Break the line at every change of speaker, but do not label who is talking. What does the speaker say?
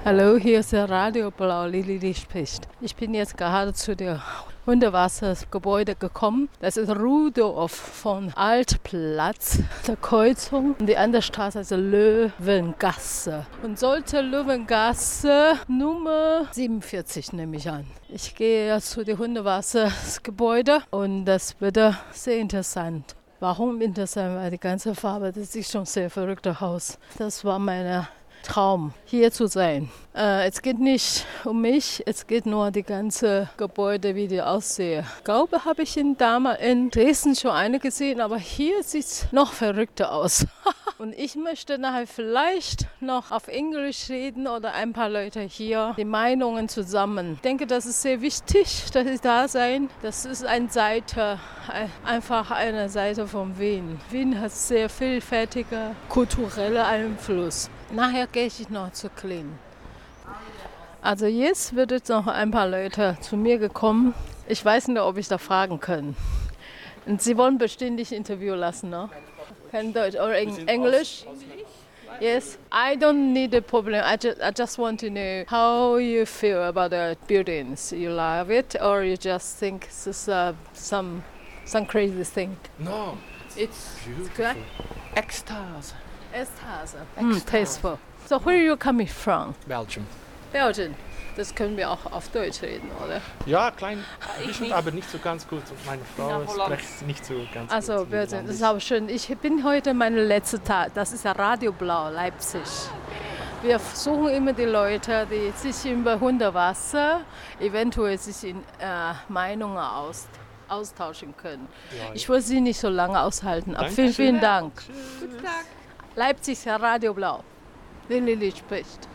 Hallo, hier ist der Radio Blau, Lili spricht. Ich bin jetzt gerade zu der Hundewassergebäude gekommen. Das ist Rudolf von Altplatz, der Kreuzung. Und die andere Straße ist Löwengasse. Und sollte Löwengasse Nummer 47 nehme ich an. Ich gehe jetzt zu dem Hundewassergebäude und das wird sehr interessant. Warum interessant? Weil die ganze Farbe, das sieht schon sehr verrückt aus. Das war mein Traum, hier zu sein. Es geht nicht um mich, es geht nur um die ganze Gebäude, wie die aussehen. Ich glaube, habe ich damals in Dresden schon eine gesehen, aber hier sieht es noch verrückter aus. Und ich möchte nachher vielleicht noch auf Englisch reden oder ein paar Leute hier die Meinungen zusammen. Ich denke, das ist sehr wichtig, dass ich da sein. Das ist einfach eine Seite von Wien. Wien hat sehr vielfältiger kultureller Einfluss. Nachher gehe ich noch zu Clean. Also jetzt wird jetzt noch ein paar Leute zu mir gekommen. Ich weiß nicht, ob ich da fragen kann. Und sie wollen bestimmt nicht Interview lassen, ne? Kein Deutsch oder Englisch? Yes, I don't need a problem. I just want to know how you feel about the buildings. You love it, or you just think this is some crazy thing?
No, it's beautiful. Ecstasy.
Ecstasy. Tasteful. So where are you coming from?
Belgium.
Belgium. Das können wir auch auf Deutsch reden, oder?
Ja, klein, bisschen, aber nicht so ganz gut. Meine Frau spricht nicht so ganz
also,
gut.
Also, das ist aber schön. Ich bin heute mein letzter Tag. Das ist ja Radio Blau, Leipzig. Wir suchen immer die Leute, die sich über Hundewasser eventuell sich in Meinungen austauschen können. Ja, ich will Sie nicht so lange aushalten. Aber vielen Dank.
Tschüss.
Guten Tag. Leipzig, Radio Blau. Lili spricht.